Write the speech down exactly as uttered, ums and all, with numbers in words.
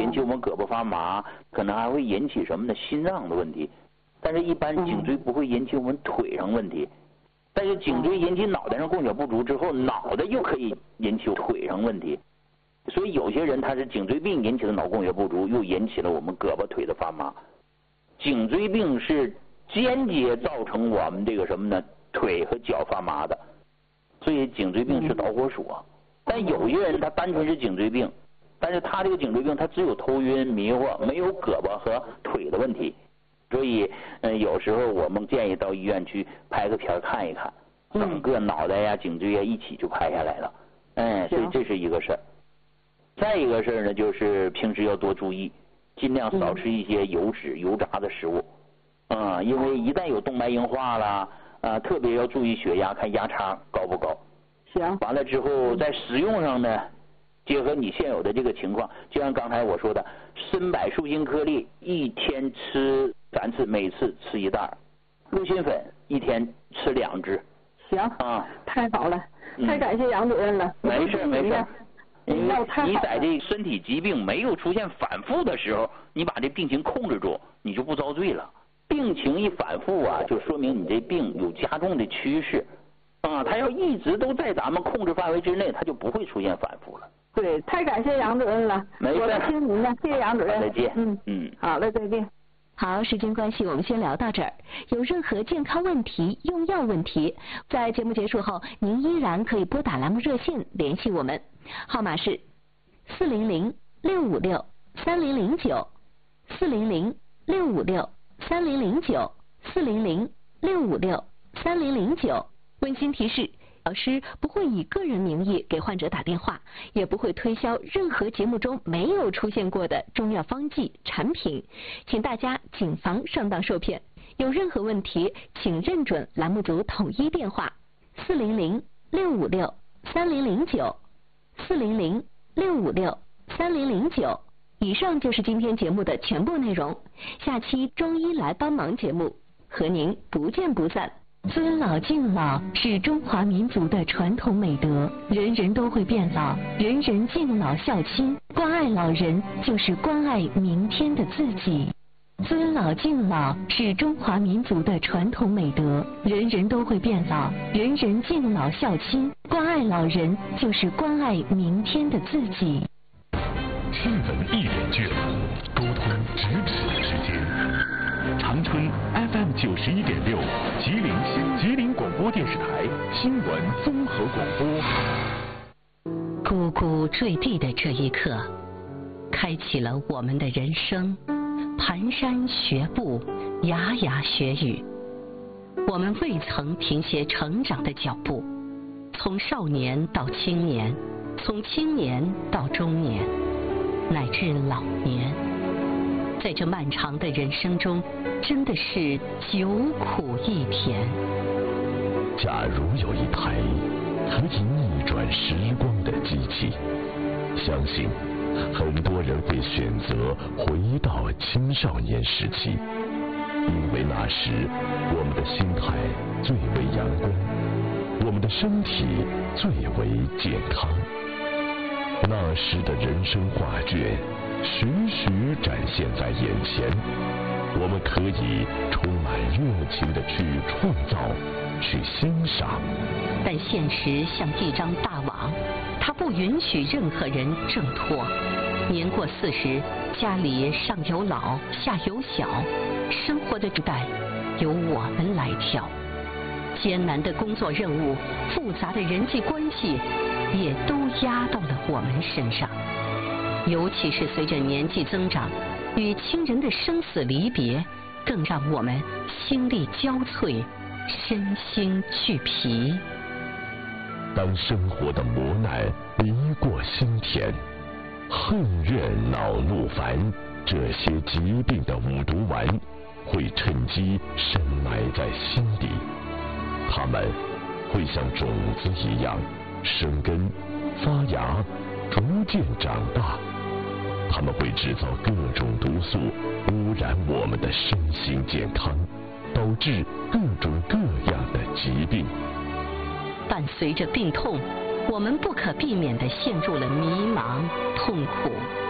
引起我们胳膊发麻，可能还会引起什么呢？心脏的问题。但是，一般颈椎不会引起我们腿上问题。但是，颈椎引起脑袋上供血不足之后，脑袋又可以引起腿上问题。所以，有些人他是颈椎病引起的脑供血不足，又引起了我们胳膊腿的发麻。颈椎病是间接造成我们这个什么呢？腿和脚发麻的。所以，颈椎病是导火索。但有些人他单纯是颈椎病，但是他这个颈椎病他只有头晕迷惑，没有胳膊和腿的问题。所以，嗯，有时候我们建议到医院去拍个片看一看，整个脑袋呀、颈椎呀一起就拍下来了。嗯，所以这是一个事儿。再一个事儿呢，就是平时要多注意，尽量少吃一些油脂、油炸的食物。啊、嗯，因为一旦有动脉硬化了，啊，特别要注意血压，看压差高不高。 行。 完了之后，在食用上呢，结合你现有的这个情况，就像刚才我说的，参柏树心颗粒一天吃三次，每次吃一袋；鹿心粉一天吃两支。 行啊，太好了，太感谢杨主任了。 嗯、没事没事。 你你在这身体疾病没有出现反复的时候，你把这病情控制住，你就不遭罪了。病情一反复啊，就说明你这病有加重的趋势。啊，他要一直都在咱们控制范围之内，他就不会出现反复了。 对，太感谢杨主任了。 没事。 我的听您的，谢谢杨主任。 再见。 嗯嗯， 好嘞，再见。 好，时间关系，我们先聊到这儿。有任何健康问题、用药问题，在节目结束后，您依然可以拨打栏目热线联系我们，号码是四零零六五六三零零九，四零零六五六三零零九，四零零六五六三零零九。温馨提示，老师不会以个人名义给患者打电话，也不会推销任何节目中没有出现过的中药方剂产品，请大家谨防上当受骗。有任何问题，请认准栏目组统一电话四零零六五六三零零九，四零零六五六三零零九。以上就是今天节目的全部内容，下期中医来帮忙节目和您不见不散。尊老敬老是中华民族的传统美德，人人都会变老，人人敬老孝亲，关爱老人就是关爱明天的自己。尊老敬老是中华民族的传统美德，人人都会变老，人人敬老孝亲，关爱老人就是关爱明天的自己。 新闻一点剧，沟通咫尺之间。长春 F M 九十一点六，吉林新吉林广播电视台新闻综合广播。 呱呱坠地的这一刻，开启了我们的人生。蹒跚学步，牙牙学语，我们未曾停歇成长的脚步，从少年到青年，从青年到中年，乃至老年。在这漫长的人生中，真的是九苦一甜。 假如有一台可以逆转时光的机器，相信很多人会选择回到青少年时期，因为那时我们的心态最为阳光，我们的身体最为健康。那时的人生画卷时时展现在眼前，我们可以充满热情地去创造，去欣赏。 但现实像一张大网，它不允许任何人挣脱。年过四十，家里上有老下有小，生活的主带由我们来挑。艰难的工作任务，复杂的人际关系，也都压到了我们身上。尤其是随着年纪增长，与亲人的生死离别，更让我们心力交瘁，身心俱疲。 当生活的磨难离过心田，恨怨恼怒烦这些疾病的五毒丸会趁机深埋在心底，它们会像种子一样生根发芽，逐渐长大。它们会制造各种毒素，污染我们的身心健康，导致各种各样的疾病。 伴随着病痛，我们不可避免地陷入了迷茫、痛苦。